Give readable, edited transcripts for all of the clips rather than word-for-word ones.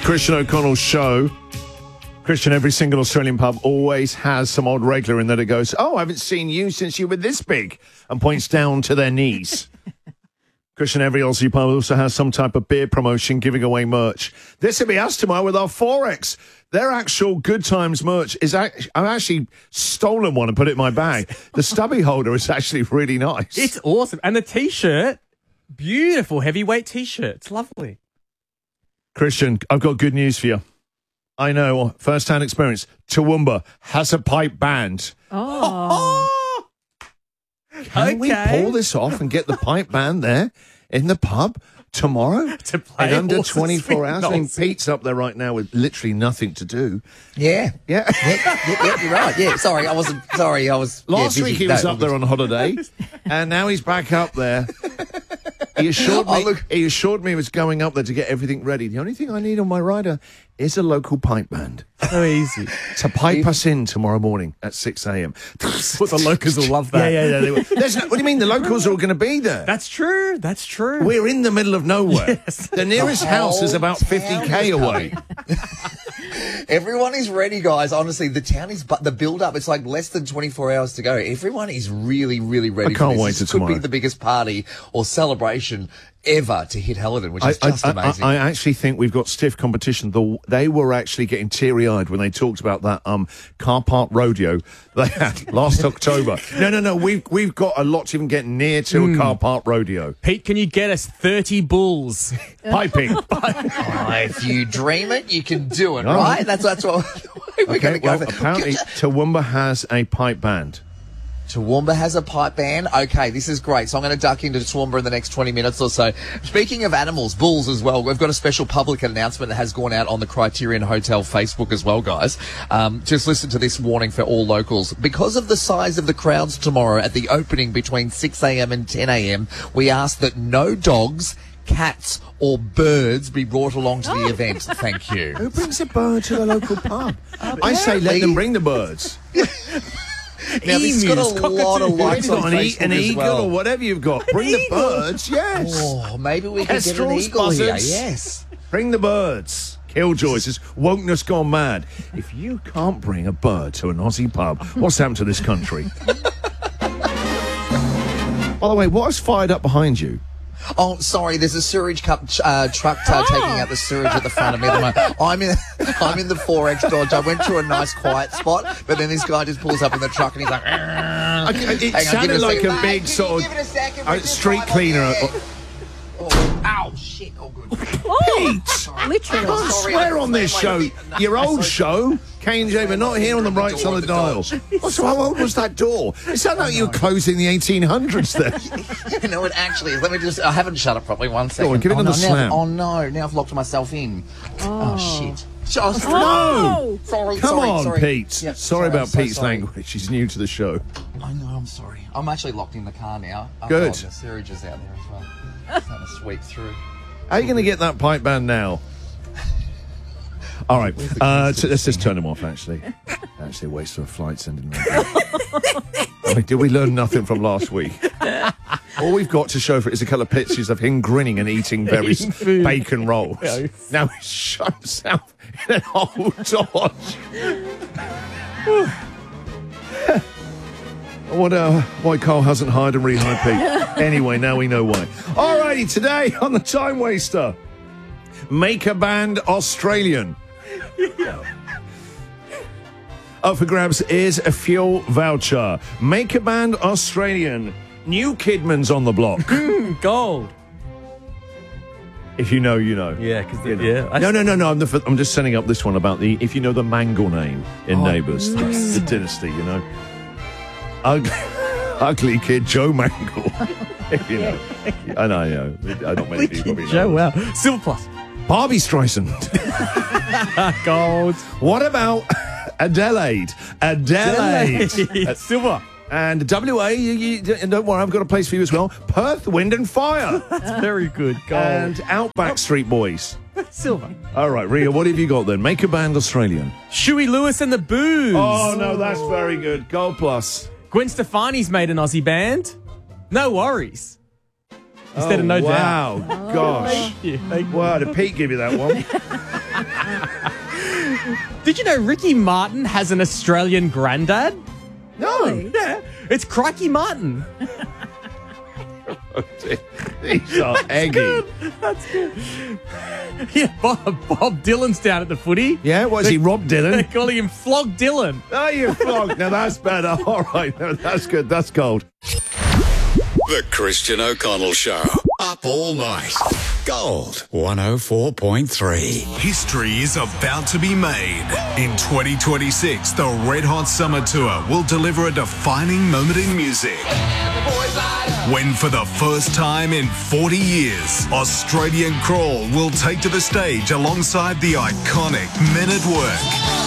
Christian O'Connell's show. Christian, every single Australian pub always has some odd regular in there that goes, "Oh, I haven't seen you since you were this big," and points down to their knees. Christian, every Aussie pub also has some type of beer promotion giving away merch. This will be us tomorrow with our Forex. Their actual Good Times merch is I've actually stolen one and put it in my bag. The stubby holder is actually really nice. It's awesome. And the T-shirt, beautiful heavyweight T-shirt. It's lovely. Christian, I've got good news for you. I know, first-hand experience. Toowoomba has a pipe band. Oh. Can we pull this off and get the pipe band there in the pub tomorrow? To play in under horses 24 with hours. I mean, Knowles. Pete's up there right now with literally nothing to do. Yeah. Yeah. Yeah, you're right. Yeah, sorry, I was... Last busy. week he was up there on holiday, and now he's back up there. He assured me he was going up there to get everything ready. The only thing I need on my rider is a local pipe band. So easy. To pipe us in tomorrow morning at 6 a.m. But the locals will love that. Yeah. They will. What do you mean? The locals are all going to be there. That's true. That's true. We're in the middle of nowhere. Yes. The nearest house is about town 50k is away. Everyone is ready, guys. Honestly, the town is... But the build-up, it's like less than 24 hours to go. Everyone is really, really ready I can't for this. wait This till could tomorrow. be the biggest party or celebration ever to hit Helidon, which is just amazing. I actually think we've got stiff competition. They were actually getting teary-eyed when they talked about that car park rodeo they had last October. No. We've got a lot to even get near to a car park rodeo. Pete, can you get us 30 bulls? Piping. If you dream it, you can do it, All right? right. That's what we're going to go Well, for. apparently Toowoomba has a pipe band. Toowoomba has a pipe band. Okay, this is great. So I'm going to duck into Toowoomba in the next 20 minutes or so. Speaking of animals, bulls as well, we've got a special public announcement that has gone out on the Criterion Hotel Facebook as well, guys. Just listen to this warning for all locals. Because of the size of the crowds tomorrow at the opening between 6 a.m. and 10 a.m., we ask that no dogs, cats or birds be brought along to the event. Thank you. Who brings a bird to the local pub? I say let them bring the birds. Now, this has got a lot of likes on Facebook An as eagle well. or whatever you've got. Bring the birds, yes. Oh, maybe we could get an Kestrels, eagle here. buzzards. Yes. Bring the birds. Killjoys is wokeness gone mad. If you can't bring a bird to an Aussie pub, what's happened to this country? By the way, what is fired up behind you? Oh, sorry. There's a sewage truck taking out the sewage at the front of me at the moment. I'm in the 4X Dodge. I went to a nice quiet spot, but then this guy just pulls up in the truck and he's like, It hang on, sounded give it like second. a big Mate, sort give it a second. of street cleaner. Oh, ow, shit. Oh, good. Pete! Literally. Can't swear on this show. Your old show, K&J, but not here on the right side of the dial. So how old was that door? It sounded like you were closing the 1800s there. No, it actually is. Let me just... I haven't shut up properly. One second. Go on, give it another slam. Oh, no. Now I've locked myself in. Oh, shit. No! Sorry, Come sorry, on, sorry. Pete. Yeah, sorry about I'm so Pete's sorry. language. He's new to the show. I know, I'm sorry. I'm actually locked in the car now. Oh, Good. God, the sewage is out there as well. It's going to sweep through. How are you going to get that pipe band now? All right, let's just turn them off, actually. Actually, a waste of a flight sending them. I mean, did we learn nothing from last week? All we've got to show for it is a couple of pictures of him grinning and eating various food. bacon rolls. Yes. Now he's shot himself in an old Dodge. I wonder why Carl hasn't hired and rehired Pete. Anyway, now we know why. All righty, today on the Time Waster, Make a Band Australian. Up for grabs is a fuel voucher. Make a Band Australian. New Kidman's on the block. Gold. If you know, you know. Yeah, because You know. yeah. No. I'm just setting up this one about the if you know the Mangle name in Neighbours, the dynasty. You know, ugly kid Joe Mangle. If you know, I know. I don't many people probably know. Joe, wow. Silver Plus. Barbie Streisand. Gold. What about Adelaide? Adelaide. Silver. And WA, and don't worry, I've got a place for you as well. Perth, Wind and Fire. That's very good. Gold. And Outback Street Boys. Silver. All right, Ria, what have you got then? Make a band Australian. Shuey Lewis and the Boos. Oh, no, that's very good. Gold plus. Gwen Stefani's made an Aussie band. No worries. Instead of No Doubt. Wow, gosh. Thank you. Wow, did Pete give you that one? Did you know Ricky Martin has an Australian granddad? No. Yeah, it's Crikey Martin. These are eggy. That's good. Yeah, Bob Dylan's down at the footy. Yeah, what is he, Rob They're Dylan? calling him Flog Dylan. Oh, you flog. Now, that's better. All right. No, that's good. That's gold. The Christian O'Connell Show. Up all night. Gold 104.3. History is about to be made. In 2026, the Red Hot Summer Tour will deliver a defining moment in music. When for the first time in 40 years, Australian Crawl will take to the stage alongside the iconic Men at Work.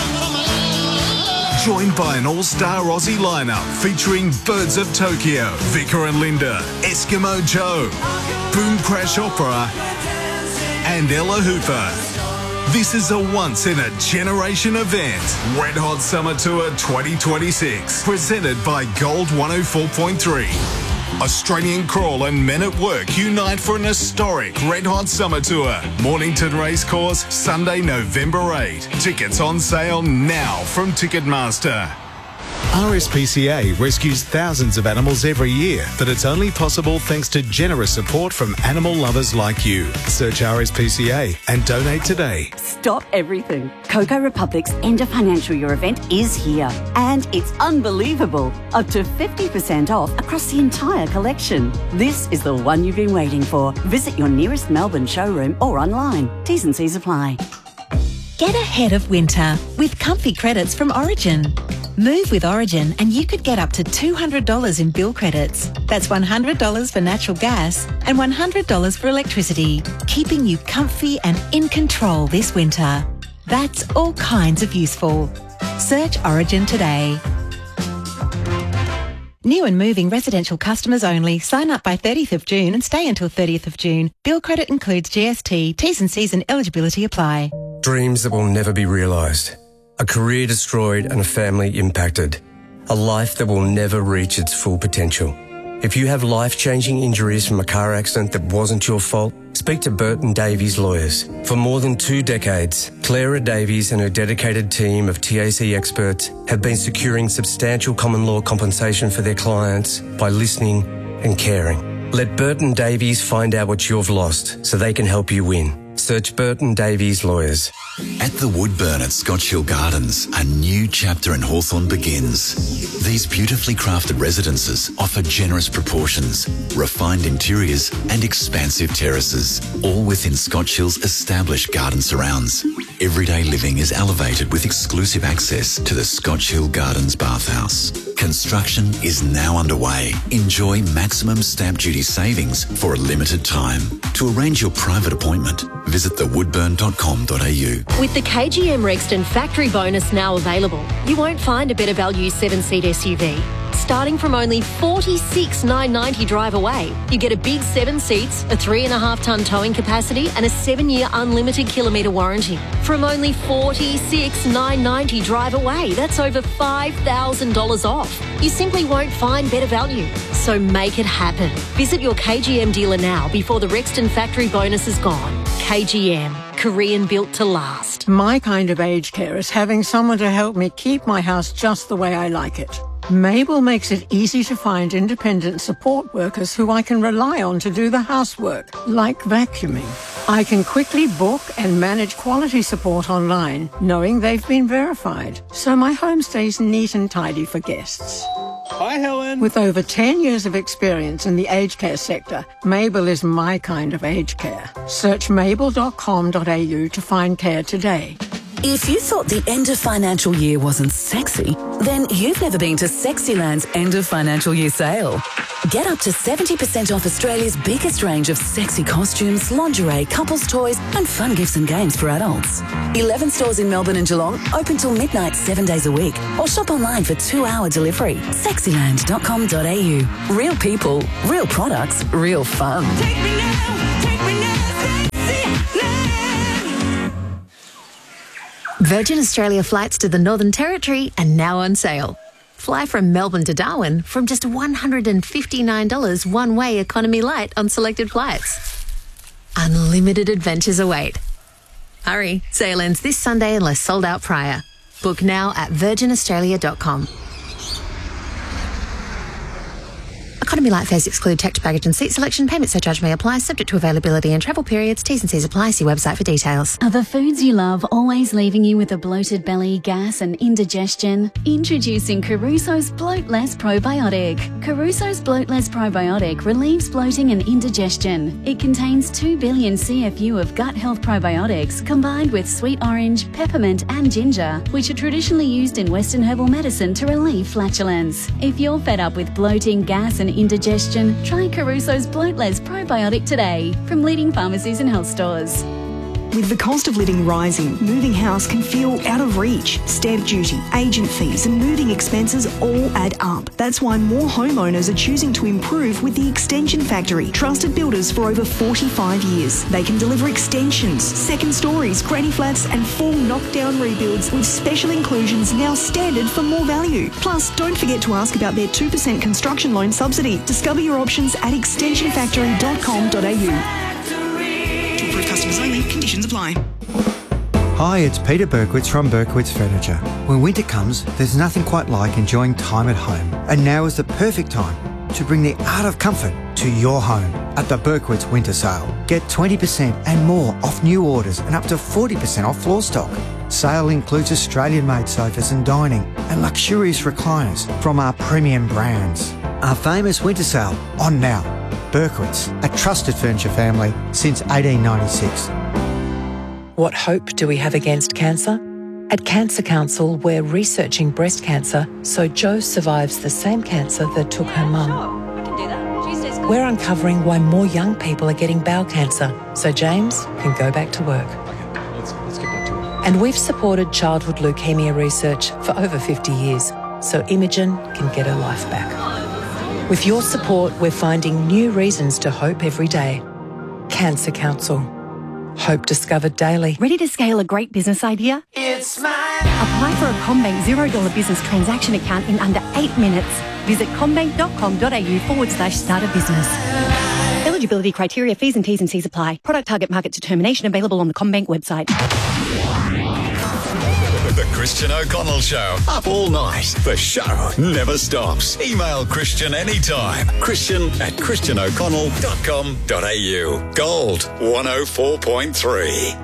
Joined by an all-star Aussie lineup featuring Birds of Tokyo, Vicar and Linda, Eskimo Joe, Boom Crash Opera, and Ella Hooper. This is a once-in-a-generation event. Red Hot Summer Tour 2026, presented by Gold 104.3. Australian Crawl and Men at Work unite for an historic Red Hot Summer Tour. Mornington Racecourse, Sunday, November 8. Tickets on sale now from Ticketmaster. RSPCA rescues thousands of animals every year, but it's only possible thanks to generous support from animal lovers like you. Search RSPCA and donate today. Stop everything. Coco Republic's end of financial year event is here. And it's unbelievable. Up to 50% off across the entire collection. This is the one you've been waiting for. Visit your nearest Melbourne showroom or online. T's and C's apply. Get ahead of winter with comfy credits from Origin. Move with Origin and you could get up to $200 in bill credits. That's $100 for natural gas and $100 for electricity, keeping you comfy and in control this winter. That's all kinds of useful. Search Origin today. New and moving residential customers only. Sign up by 30th of June and stay until 30th of June. Bill credit includes GST. T's and C's and eligibility apply. Dreams that will never be realised. A career destroyed and a family impacted. A life that will never reach its full potential. If you have life-changing injuries from a car accident that wasn't your fault, speak to Burton Davies Lawyers. For more than 2 decades, Clara Davies and her dedicated team of TAC experts have been securing substantial common law compensation for their clients by listening and caring. Let Burton Davies find out what you've lost so they can help you win. Search Burton Davies Lawyers. At the Woodburn at Scotch Hill Gardens, a new chapter in Hawthorne begins. These beautifully crafted residences offer generous proportions, refined interiors and expansive terraces, all within Scotch Hill's established garden surrounds. Everyday living is elevated with exclusive access to the Scotch Hill Gardens bathhouse. Construction is now underway. Enjoy maximum stamp duty savings for a limited time. To arrange your private appointment, visit thewoodburn.com.au. With the KGM Rexton factory bonus now available, you won't find a better value 7-seat SUV. Starting from only $46,990 drive away, you get a big 7 seats, a 3.5-tonne towing capacity and a 7-year unlimited kilometre warranty. From only $46,990 drive away, that's over $5,000 off. You simply won't find better value. So make it happen. Visit your KGM dealer now before the Rexton factory bonus is gone. KGM, Korean built to last. My kind of aged care is having someone to help me keep my house just the way I like it. Mabel makes it easy to find independent support workers who I can rely on to do the housework, like vacuuming. I can quickly book and manage quality support online, knowing they've been verified, so my home stays neat and tidy for guests. Hi, Helen. With over 10 years of experience in the aged care sector, Mabel is my kind of aged care. Search mabel.com.au to find care today. If you thought the end of financial year wasn't sexy, then you've never been to Sexyland's end of financial year sale. Get up to 70% off Australia's biggest range of sexy costumes, lingerie, couples toys and fun gifts and games for adults. 11 stores in Melbourne and Geelong, open till midnight 7 days a week, or shop online for 2-hour delivery. Sexyland.com.au. Real people, real products, real fun. Take me now, Virgin Australia flights to the Northern Territory are now on sale. Fly from Melbourne to Darwin from just $159 one-way economy light on selected flights. Unlimited adventures await. Hurry, sale ends this Sunday unless sold out prior. Book now at virginaustralia.com. Economy Light fares exclude tax baggage and seat selection. Payment surcharge may apply, subject to availability and travel periods. T's and C's apply. See website for details. Are the foods you love always leaving you with a bloated belly, gas and indigestion? Introducing Caruso's Bloatless Probiotic. Caruso's Bloatless Probiotic relieves bloating and indigestion. It contains 2 billion CFU of gut health probiotics combined with sweet orange, peppermint and ginger, which are traditionally used in Western herbal medicine to relieve flatulence. If you're fed up with bloating, gas and indigestion, try Caruso's Bloatless Probiotic today from leading pharmacies and health stores. With the cost of living rising, moving house can feel out of reach. Stamp duty, agent fees and moving expenses all add up. That's why more homeowners are choosing to improve with the Extension Factory, trusted builders for over 45 years. They can deliver extensions, second stories, granny flats and full knockdown rebuilds with special inclusions now standard for more value. Plus, don't forget to ask about their 2% construction loan subsidy. Discover your options at extensionfactory.com.au. Approved customers only. Conditions apply. Hi, it's Peter Berkowitz from Berkowitz Furniture. When winter comes, there's nothing quite like enjoying time at home. And now is the perfect time to bring the art of comfort to your home at the Berkowitz Winter Sale. Get 20% and more off new orders and up to 40% off floor stock. Sale includes Australian-made sofas and dining and luxurious recliners from our premium brands. Our famous winter sale on now. Berkowitz, a trusted furniture family since 1896. What hope do we have against cancer? At Cancer Council, we're researching breast cancer so Jo survives the same cancer that took her mum. We're uncovering why more young people are getting bowel cancer so James can go back to work. Let's get back to it. And we've supported childhood leukemia research for over 50 years so Imogen can get her life back. With your support, we're finding new reasons to hope every day. Cancer Council. Hope discovered daily. Ready to scale a great business idea? It's mine. Apply for a CommBank $0 business transaction account in under 8 minutes. Visit commbank.com.au/start a business. Eligibility criteria, fees and T's and C's apply. Product target market determination available on the CommBank website. The Christian O'Connell Show. Up all night. The show never stops. Email Christian anytime. Christian@christianoconnell.com.au. Gold 104.3.